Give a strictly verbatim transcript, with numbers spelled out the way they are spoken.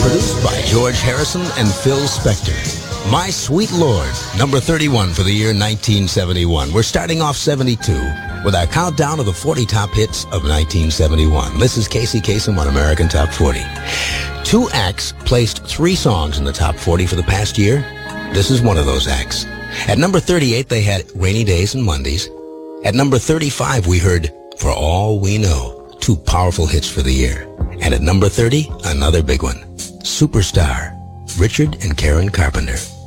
produced by George Harrison and Phil Spector. My Sweet Lord, number thirty-one for the year nineteen seventy-one. We're starting off seventy-two with our countdown of the forty top hits of nineteen seventy-one. This is Casey Kasem on American Top forty. Two acts placed three songs in the top forty for the past year. This is one of those acts. At number thirty-eight, they had Rainy Days and Mondays. At number thirty-five, we heard For All We Know, two powerful hits for the year. And at number thirty, another big one, Superstar, Richard and Karen Carpenter.